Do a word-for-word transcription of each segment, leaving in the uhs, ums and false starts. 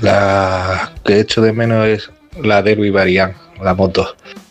La que echo de menos es la Derby Variant, la moto.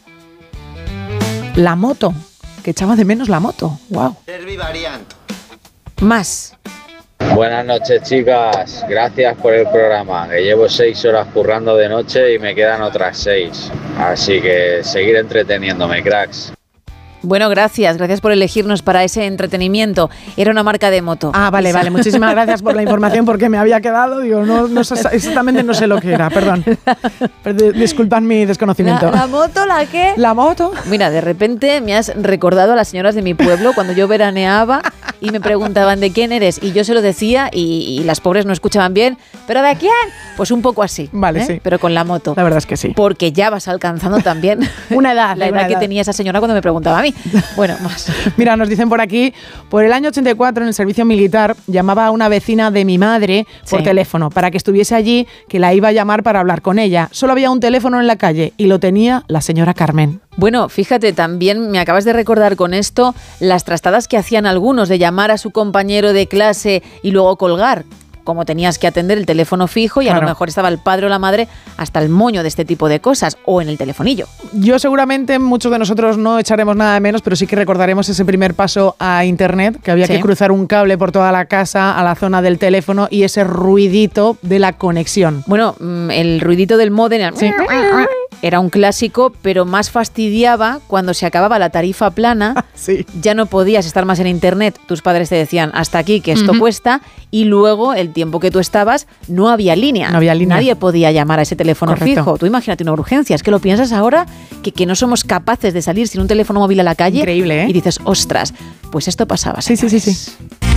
La moto, que echaba de menos la moto. Wow. Derby Variant. Más. Buenas noches, chicas. Gracias por el programa. Que llevo seis horas currando de noche y me quedan otras seis. Así que seguir entreteniéndome, cracks. Bueno, gracias, gracias por elegirnos para ese entretenimiento. Era una marca de moto. Ah, vale, Esa. vale. Muchísimas gracias por la información porque me había quedado. Digo, no, no sé, exactamente no sé lo que era, perdón. Disculpad mi desconocimiento. ¿La, la moto, la qué? ¿La moto? Mira, de repente me has recordado a las señoras de mi pueblo cuando yo veraneaba y me preguntaban de quién eres y yo se lo decía y, y las pobres no escuchaban bien. ¿Pero de quién? Pues un poco así. Vale, ¿eh? sí. Pero con la moto. La verdad es que sí. Porque ya vas alcanzando también una edad. la edad una que edad. tenía esa señora cuando me preguntaba a mí. Bueno, más. Mira, nos dicen por aquí, por el año ochenta y cuatro en el servicio militar llamaba a una vecina de mi madre por Sí. teléfono para que estuviese allí, que la iba a llamar para hablar con ella. Solo había un teléfono en la calle y lo tenía la señora Carmen. Bueno, fíjate, también me acabas de recordar con esto las trastadas que hacían algunos de llamar a su compañero de clase y luego colgar. Como tenías que atender el teléfono fijo y Claro. a lo mejor estaba el padre o la madre hasta el moño de este tipo de cosas o en el telefonillo. Yo seguramente, muchos de nosotros no echaremos nada de menos, pero sí que recordaremos ese primer paso a internet, que había Sí. que cruzar un cable por toda la casa a la zona del teléfono y ese ruidito de la conexión. Bueno, mm, el ruidito del módem Sí. era un clásico, pero más fastidiaba cuando se acababa la tarifa plana. Sí. Ya no podías estar más en internet. Tus padres te decían hasta aquí que esto Ujú. cuesta y luego el tiempo que tú estabas no había línea. No había línea. Nadie podía llamar a ese teléfono Correcto. fijo. Tú imagínate una urgencia. Es que lo piensas ahora que, que no somos capaces de salir sin un teléfono móvil a la calle. Increíble, ¿eh? Y dices, ostras, pues esto pasaba. Sí, sí, sí, señores. sí.